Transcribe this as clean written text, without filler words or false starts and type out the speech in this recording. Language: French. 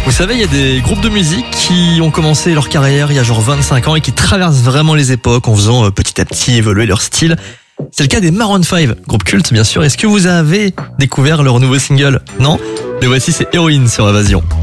Vous savez, il y a des groupes de musique qui ont commencé leur carrière il y a genre 25 ans et qui traversent vraiment les époques en faisant petit à petit évoluer leur style. C'est le cas des Maroon 5, groupe culte bien sûr. Est-ce que vous avez découvert leur nouveau single ? Non ? Mais voici, c'est Héroïne sur Évasion.